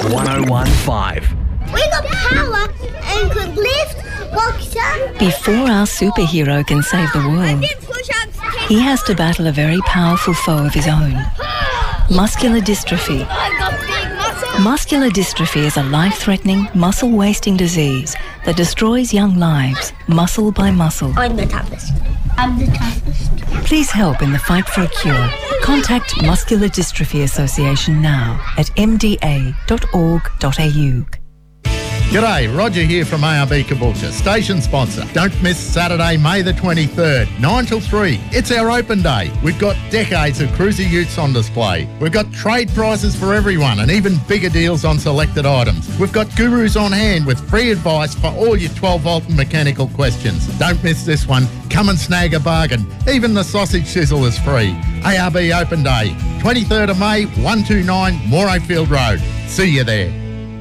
1015. We got power and could lift, boxer. Before our superhero can save the world, he has to battle a very powerful foe of his own. Muscular dystrophy. Muscular dystrophy is a life-threatening, muscle-wasting disease that destroys young lives, muscle by muscle. I'm the toughest. I'm the toughest. Please help in the fight for a cure. Contact Muscular Dystrophy Association now at mda.org.au. G'day, Roger here from ARB Caboolture, station sponsor. Don't miss Saturday, May the 23rd, 9 till 3. It's our open day. We've got decades of cruiser utes on display. We've got trade prices for everyone and even bigger deals on selected items. We've got gurus on hand with free advice for all your 12-volt and mechanical questions. Don't miss this one. Come and snag a bargain. Even the sausage sizzle is free. ARB Open Day, 23rd of May, 129 Morayfield Road. See you there.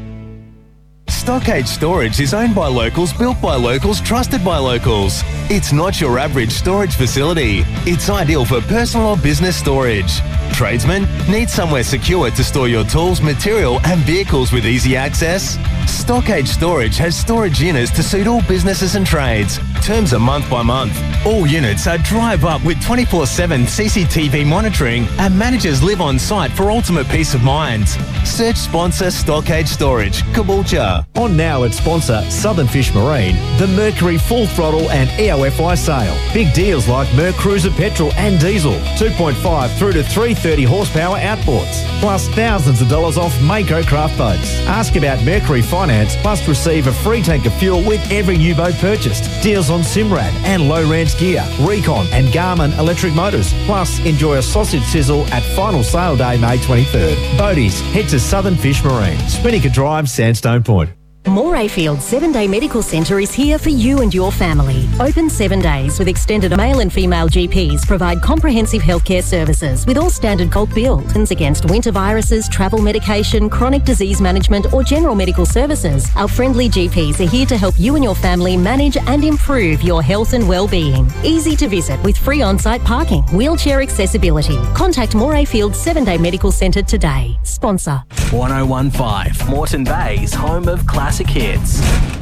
Stockade Storage is owned by locals, built by locals, trusted by locals. It's not your average storage facility. It's ideal for personal or business storage. Tradesmen, need somewhere secure to store your tools, material and vehicles with easy access? Stockade Storage has storage units to suit all businesses and trades. Terms are month by month. All units are drive up with 24/7 CCTV monitoring and managers live on site for ultimate peace of mind. Search sponsor Stockade Storage, Caboolture. On now at sponsor Southern Fish Marine, the Mercury Full Throttle and EOFI sale. Big deals like Merc Cruiser petrol and diesel, 2.5 through to 330 horsepower outboards, plus thousands of dollars off Mako craft boats. Ask about Mercury Finance, plus receive a free tank of fuel with every new boat purchased. Deals on Simrad and Low Ranch gear, Recon and Garmin electric motors. Plus, enjoy a sausage sizzle at final sale day, May 23rd. Boaties, head to Southern Fish Marine, Spinnaker Drive, Sandstone Point. Morayfield 7-Day Medical Centre is here for you and your family. Open 7 days with extended male and female GPs provide comprehensive healthcare services with all standard bulk bills against winter viruses, travel medication, chronic disease management or general medical services. Our friendly GPs are here to help you and your family manage and improve your health and well-being. Easy to visit with free on-site parking, wheelchair accessibility. Contact Morayfield 7-Day Medical Centre today. Sponsor 1015, Moreton Bay's home of classic hits.